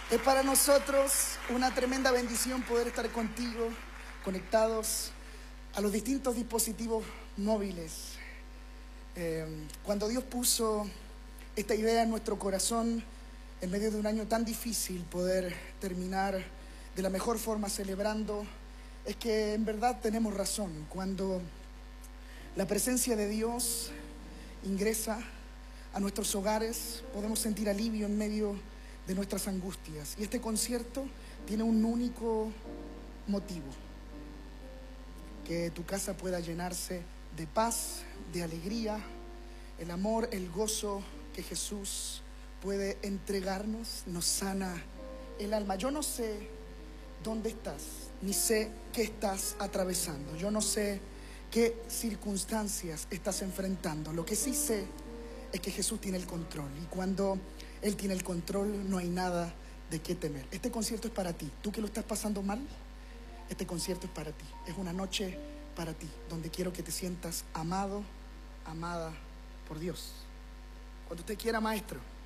Es para nosotros una tremenda bendición poder estar contigo, conectados a los distintos dispositivos móviles. Cuando Dios puso esta idea en nuestro corazón, en medio de un año tan difícil, poder terminar de la mejor forma celebrando, es que en verdad tenemos razón. Cuando la presencia de Dios ingresa a nuestros hogares, podemos sentir alivio en medio de nuestras angustias. Y este concierto tiene un único motivo: que tu casa pueda llenarse de paz, de alegría, el amor, el gozo que Jesús puede entregarnos, nos sana el alma. Yo no sé dónde estás, ni sé qué estás atravesando. Yo no sé qué circunstancias estás enfrentando. Lo que sí sé es que Jesús tiene el control, y cuando Él tiene el control no hay nada de qué temer. Este concierto es para ti. Tú que lo estás pasando mal, este concierto es para ti. Es una noche para ti, donde quiero que te sientas amado, amada por Dios. Cuando usted quiera, maestro.